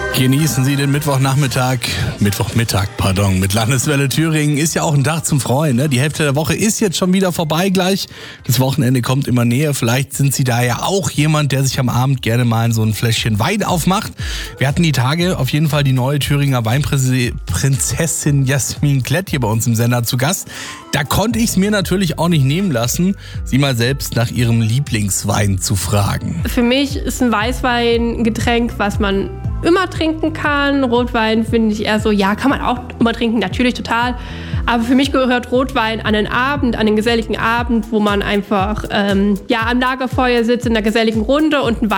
Genießen Sie den Mittwochmittag, mit Landeswelle Thüringen. Ist ja auch ein Tag zum Freuen, ne? Die Hälfte der Woche ist jetzt schon wieder vorbei gleich. Das Wochenende kommt immer näher. Vielleicht sind Sie da ja auch jemand, der sich am Abend gerne mal so ein Fläschchen Wein aufmacht. Wir hatten die Tage auf jeden Fall die neue Thüringer Weinprinzessin Jasmin Klett hier bei uns im Sender zu Gast. Da konnte ich es mir natürlich auch nicht nehmen lassen, Sie mal selbst nach Ihrem Lieblingswein zu fragen. Für mich ist ein Weißwein ein Getränk, was man immer trinken kann. Rotwein finde ich eher so, ja, kann man auch immer trinken, natürlich total. Aber für mich gehört Rotwein an den Abend, an den geselligen Abend, wo man einfach am Lagerfeuer sitzt in einer geselligen Runde und ein